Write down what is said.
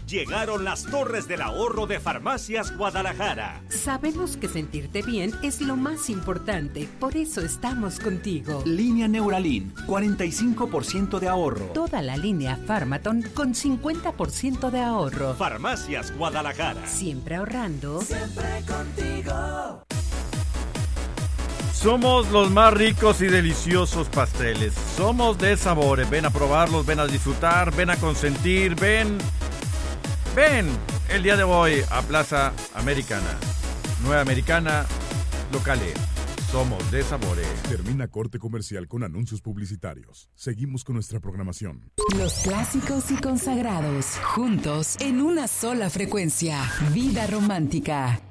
Llegaron las torres del ahorro de Farmacias Guadalajara. Sabemos que sentirte bien es lo más importante, por eso estamos contigo. Línea Neuralin, 45% de ahorro. Toda la línea Pharmaton con 50% de ahorro. Farmacias Guadalajara. Siempre ahorrando. Siempre contigo. Somos los más ricos y deliciosos pasteles. Somos de sabores. Ven a probarlos, ven a disfrutar, ven a consentir, ven el día de hoy a Plaza Americana. Nueva Americana, locales. Somos de sabores. Termina corte comercial con anuncios publicitarios. Seguimos con nuestra programación. Los clásicos y consagrados, juntos en una sola frecuencia. Vida romántica.